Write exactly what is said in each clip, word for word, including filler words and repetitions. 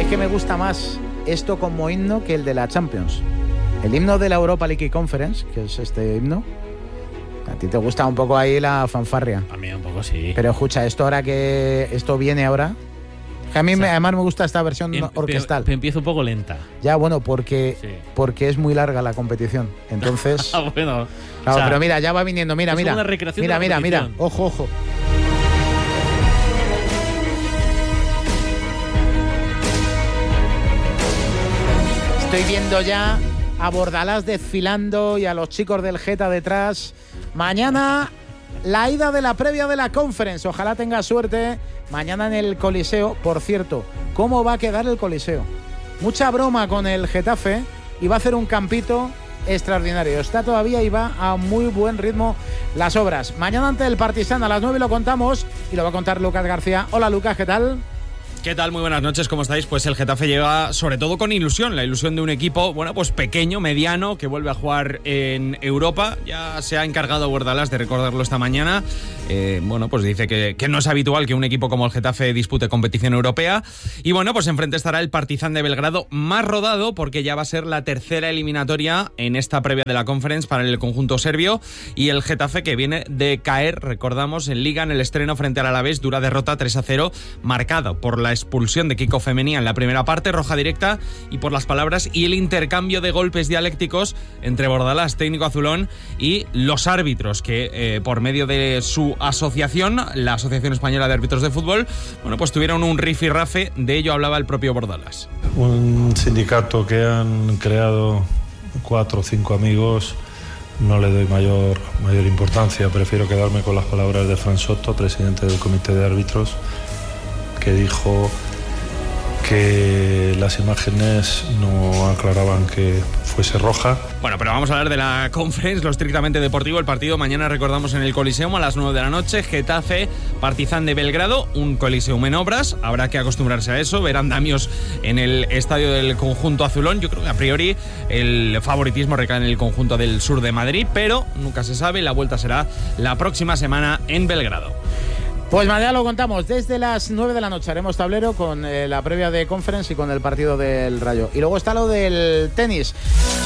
es que me gusta más esto como himno que el de la Champions. El himno de la Europa League Conference, que es este himno, a ti te gusta un poco ahí la fanfarria. A mí un poco sí. Pero escucha, esto ahora que esto viene ahora, que a mí o sea, me, además me gusta esta versión em, orquestal. Pero empieza un poco lenta. Ya, bueno, porque, sí. porque es muy larga la competición. Entonces. Ah, bueno. Claro, o sea, pero mira, ya va viniendo, mira, mira. Una recreación mira, de la mira, mira. Ojo, ojo. Estoy viendo ya a Bordalás desfilando y a los chicos del Geta detrás. Mañana la ida de la previa de la Conference. Ojalá tenga suerte. Mañana en el Coliseo. Por cierto, ¿cómo va a quedar el Coliseo? Mucha broma con el Getafe y va a hacer un campito extraordinario. Está todavía y va a muy buen ritmo las obras. Mañana ante el Partizan a las nueve lo contamos y lo va a contar Lucas García. Hola Lucas, ¿qué tal? ¿Qué tal? Muy buenas noches, ¿cómo estáis? Pues el Getafe llega sobre todo con ilusión, la ilusión de un equipo, bueno, pues pequeño, mediano, que vuelve a jugar en Europa. Ya se ha encargado Bordalás de recordarlo esta mañana. Eh, bueno, pues dice que, que no es habitual que un equipo como el Getafe dispute competición europea. Y bueno, pues enfrente estará el Partizan de Belgrado, más rodado porque ya va a ser la tercera eliminatoria en esta previa de la Conference para el conjunto serbio. Y el Getafe, que viene de caer, recordamos, en Liga en el estreno frente al Alavés, dura derrota tres a cero, marcado por la expulsión de Kiko Femenía en la primera parte, roja directa, y por las palabras y el intercambio de golpes dialécticos entre Bordalás, técnico azulón, y los árbitros, que eh, por medio de su asociación, la Asociación Española de Árbitros de Fútbol, bueno, pues tuvieron un rifirrafe. De ello hablaba el propio Bordalás. Un sindicato que han creado cuatro o cinco amigos, no le doy mayor, mayor importancia. Prefiero quedarme con las palabras de Fran Soto, presidente del comité de árbitros, que dijo que las imágenes no aclaraban que fuese roja. Bueno, pero vamos a hablar de la Conference, lo estrictamente deportivo. El partido mañana, recordamos, en el Coliseum a las nueve de la noche. Getafe, Partizan de Belgrado, un Coliseum en obras. Habrá que acostumbrarse a eso, ver andamios en el estadio del conjunto azulón. Yo creo que a priori el favoritismo recae en el conjunto del sur de Madrid, pero nunca se sabe. La vuelta será la próxima semana en Belgrado. Pues mañana lo contamos, desde las nueve de la noche haremos tablero con eh, la previa de Conference y con el partido del Rayo. Y luego está lo del tenis.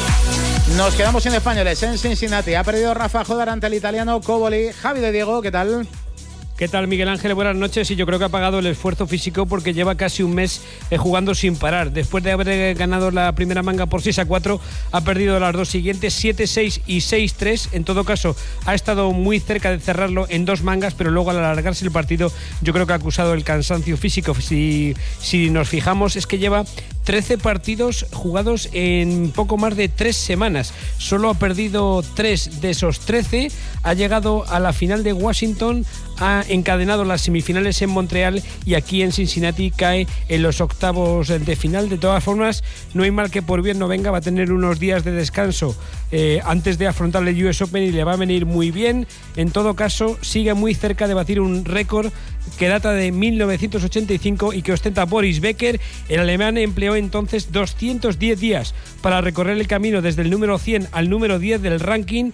Nos quedamos sin españoles en Cincinnati. Ha perdido Rafa Jodar ante el italiano Coboli. Javi de Diego, ¿qué tal? ¿Qué tal, Miguel Ángel? Buenas noches. Y yo creo que ha pagado el esfuerzo físico porque lleva casi un mes eh, jugando sin parar. Después de haber ganado la primera manga por seis a cuatro, ha perdido las dos siguientes, siete seis y seis tres. En todo caso, ha estado muy cerca de cerrarlo en dos mangas, pero luego al alargarse el partido, yo creo que ha acusado el cansancio físico. Si, si nos fijamos, es que lleva trece partidos jugados en poco más de tres semanas. Solo ha perdido tres de esos trece. Ha llegado a la final de Washington, ha encadenado las semifinales en Montreal y aquí en Cincinnati cae en los octavos de final. De todas formas, no hay mal que por bien no venga. Va a tener unos días de descanso eh, antes de afrontar el U S Open y le va a venir muy bien. En todo caso, sigue muy cerca de batir un récord que data de mil novecientos ochenta y cinco y que ostenta Boris Becker. El alemán empleó entonces doscientos diez días para recorrer el camino desde el número cien al número diez del ranking,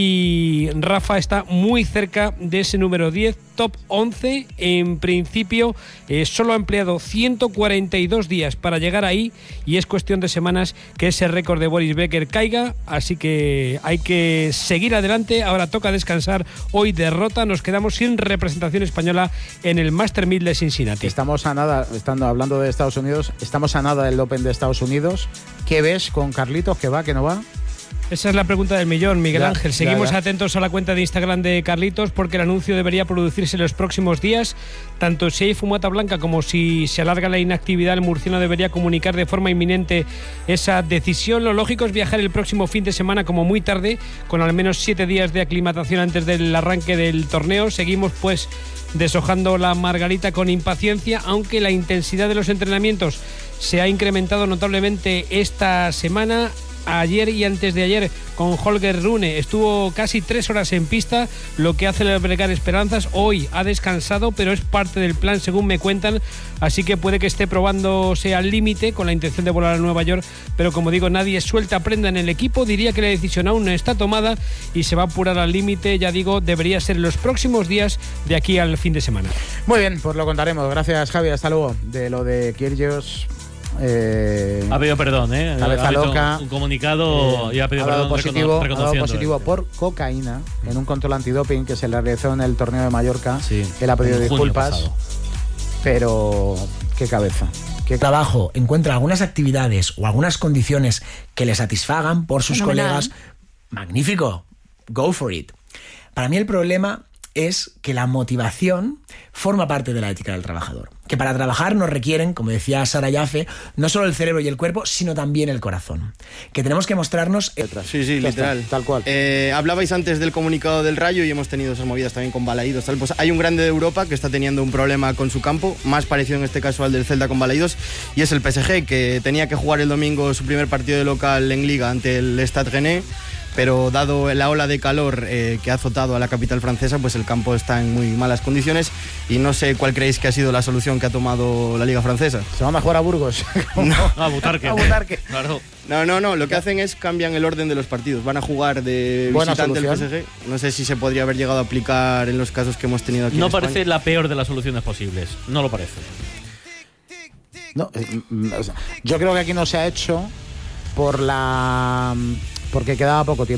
y Rafa está muy cerca de ese número diez, top once. En principio eh, solo ha empleado ciento cuarenta y dos días para llegar ahí y es cuestión de semanas que ese récord de Boris Becker caiga, así que hay que seguir adelante. Ahora toca descansar, hoy derrota, nos quedamos sin representación española en el Master mil de Cincinnati. Estamos a nada, estando hablando de Estados Unidos, estamos a nada del Open de Estados Unidos. ¿Qué ves con Carlitos? ¿Qué va, qué no va? Esa es la pregunta del millón, Miguel ya, Ángel. Seguimos ya, ya. atentos a la cuenta de Instagram de Carlitos porque el anuncio debería producirse en los próximos días. Tanto si hay fumata blanca como si se alarga la inactividad, el murciano debería comunicar de forma inminente esa decisión. Lo lógico es viajar el próximo fin de semana como muy tarde, con al menos siete días de aclimatación antes del arranque del torneo. Seguimos pues deshojando la margarita con impaciencia, aunque la intensidad de los entrenamientos se ha incrementado notablemente esta semana. Ayer y antes de ayer con Holger Rune estuvo casi tres horas en pista, lo que hace albergar esperanzas. Hoy ha descansado, pero es parte del plan según me cuentan, así que puede que esté probándose al límite con la intención de volar a Nueva York, pero como digo, nadie suelta prenda en el equipo. Diría que la decisión aún no está tomada y se va a apurar al límite. Ya digo, debería ser en los próximos días de aquí al fin de semana. Muy bien, pues lo contaremos. Gracias, Javi, hasta luego. De lo de Kyrgios, Eh, ha pedido perdón, ¿eh? Cabeza ha loca. Un comunicado eh, y ha pedido ha dado perdón. positivo, recono- ha dado positivo reconociéndolo. por cocaína en un control antidoping que se le realizó en el torneo de Mallorca. Sí, Él ha pedido en junio disculpas, pasado. pero qué cabeza. Qué Trabajo encuentra algunas actividades o algunas condiciones que le satisfagan por sus Fenomenal. colegas. Magnífico, go for it. Para mí el problema es que la motivación forma parte de la ética del trabajador. Que para trabajar nos requieren, como decía Sara Jaffe, no solo el cerebro y el cuerpo, sino también el corazón. Que tenemos que mostrarnos... Sí, sí, Ya literal. está, tal cual. Eh, hablabais antes del comunicado del Rayo y hemos tenido esas movidas también con Balaídos. Tal. Pues hay un grande de Europa que está teniendo un problema con su campo, más parecido en este caso al del Celta con Balaídos, y es el P S G, que tenía que jugar el domingo su primer partido de local en Liga ante el Stade Rennais, pero dado la ola de calor eh, que ha azotado a la capital francesa, pues el campo está en muy malas condiciones y no sé cuál creéis que ha sido la solución que ha tomado la Liga Francesa. Se van a jugar a Burgos. A Butarque. A Butarque. Claro. No, no, no, lo que hacen es cambian el orden de los partidos. Van a jugar de Buena visitante el P solución. S G. No sé si se podría haber llegado a aplicar en los casos que hemos tenido aquí No en parece España. la peor de las soluciones posibles. No lo parece. No, eh, mm, o sea, yo creo que aquí no se ha hecho por la porque quedaba poco tiempo.